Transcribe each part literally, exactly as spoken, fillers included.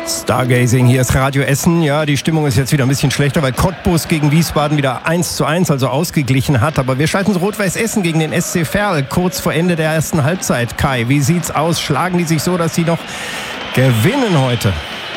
Stargazing, hier ist Radio Essen. Ja, die Stimmung ist jetzt wieder ein bisschen schlechter, weil Cottbus gegen Wiesbaden wieder eins zu eins, also ausgeglichen hat. Aber wir schalten Rot-Weiß Essen gegen den S C Verl kurz vor Ende der ersten Halbzeit. Kai, wie sieht's aus? Schlagen die sich so, dass sie noch gewinnen heute?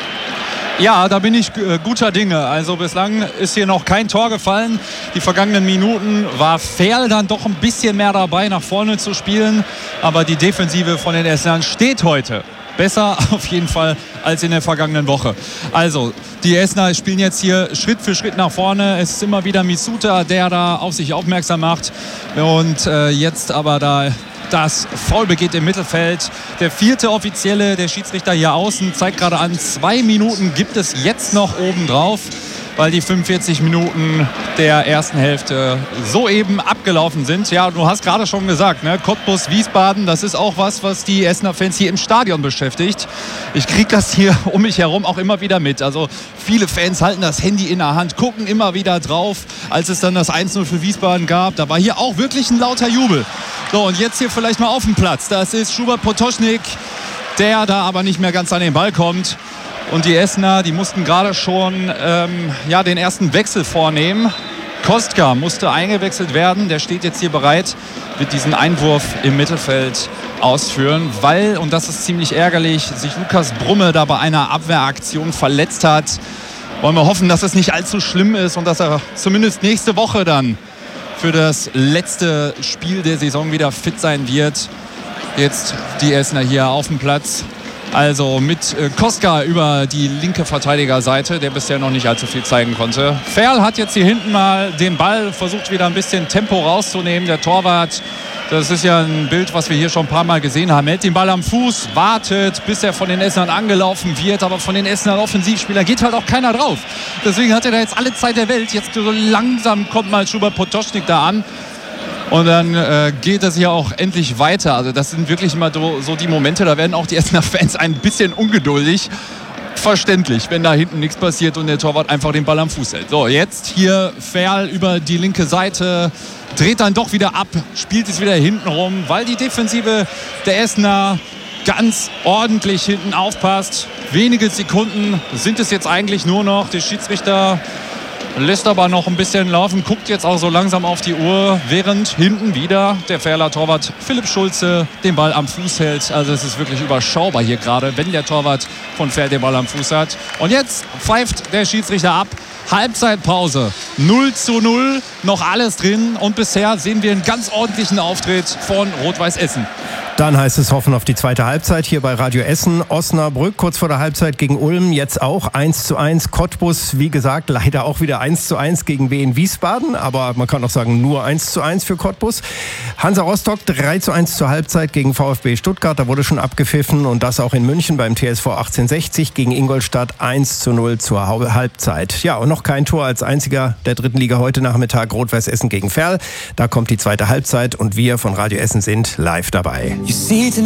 Ja, da bin ich äh, guter Dinge. Also bislang ist hier noch kein Tor gefallen. Die vergangenen Minuten war Verl dann doch ein bisschen mehr dabei, nach vorne zu spielen. Aber die Defensive von den Essenern steht heute besser auf jeden Fall als in der vergangenen Woche. Also, die Essener spielen jetzt hier Schritt für Schritt nach vorne. Es ist immer wieder Misuta, der da auf sich aufmerksam macht. Und äh, jetzt aber da das Foul begeht im Mittelfeld. Der vierte Offizielle, der Schiedsrichter hier außen, zeigt gerade an, zwei Minuten gibt es jetzt noch obendrauf, weil die fünfundvierzig Minuten der ersten Hälfte soeben abgelaufen sind. Ja, du hast gerade schon gesagt, ne? Cottbus, Wiesbaden, das ist auch was, was die Essener Fans hier im Stadion beschäftigt. Ich kriege das hier um mich herum auch immer wieder mit. Also viele Fans halten das Handy in der Hand, gucken immer wieder drauf. Als es dann das eins null für Wiesbaden gab, da war hier auch wirklich ein lauter Jubel. So, und jetzt hier vielleicht mal auf dem Platz. Das ist Schubert Potocznik, der da aber nicht mehr ganz an den Ball kommt. Und die Essener, die mussten gerade schon ähm, ja, den ersten Wechsel vornehmen. Kostka musste eingewechselt werden. Der steht jetzt hier bereit, wird diesen Einwurf im Mittelfeld ausführen, weil, und das ist ziemlich ärgerlich, sich Lukas Brumme da bei einer Abwehraktion verletzt hat. Wollen wir hoffen, dass es nicht allzu schlimm ist und dass er zumindest nächste Woche dann für das letzte Spiel der Saison wieder fit sein wird. Jetzt die Essener hier auf dem Platz. Also mit Kostka über die linke Verteidigerseite, der bisher noch nicht allzu viel zeigen konnte. Verl hat jetzt hier hinten mal den Ball, versucht wieder ein bisschen Tempo rauszunehmen. Der Torwart, das ist ja ein Bild, was wir hier schon ein paar Mal gesehen haben, hält den Ball am Fuß, wartet, bis er von den Essenern angelaufen wird. Aber von den Essenern Offensivspielern geht halt auch keiner drauf. Deswegen hat er da jetzt alle Zeit der Welt. Jetzt so langsam kommt mal Schubert Potocznik da an. Und dann äh, geht es hier auch endlich weiter. Also das sind wirklich immer so, so die Momente, da werden auch die Essener Fans ein bisschen ungeduldig. Verständlich, wenn da hinten nichts passiert und der Torwart einfach den Ball am Fuß hält. So, jetzt hier Verl über die linke Seite, dreht dann doch wieder ab, spielt es wieder hinten rum, weil die Defensive der Essener ganz ordentlich hinten aufpasst. Wenige Sekunden sind es jetzt eigentlich nur noch. Der Schiedsrichter lässt aber noch ein bisschen laufen, guckt jetzt auch so langsam auf die Uhr, während hinten wieder der Verler Torwart Philipp Schulze den Ball am Fuß hält. Also es ist wirklich überschaubar hier gerade, wenn der Torwart von Verl den Ball am Fuß hat. Und jetzt pfeift der Schiedsrichter ab. Halbzeitpause, null zu null, noch alles drin. Und bisher sehen wir einen ganz ordentlichen Auftritt von Rot-Weiß Essen. Dann heißt es hoffen auf die zweite Halbzeit hier bei Radio Essen. Osnabrück kurz vor der Halbzeit gegen Ulm, jetzt auch eins zu eins. Cottbus, wie gesagt, leider auch wieder eins zu eins gegen Wien Wiesbaden. Aber man kann auch sagen, nur eins zu eins für Cottbus. Hansa Rostock drei zu eins zur Halbzeit gegen VfB Stuttgart. Da wurde schon abgepfiffen. Und das auch in München beim T S V achtzehnhundertsechzig gegen Ingolstadt eins zu null zur Halbzeit. Ja, und noch kein Tor als einziger der dritten Liga heute Nachmittag. Rot-Weiß Essen gegen Verl. Da kommt die zweite Halbzeit und wir von Radio Essen sind live dabei. You see tonight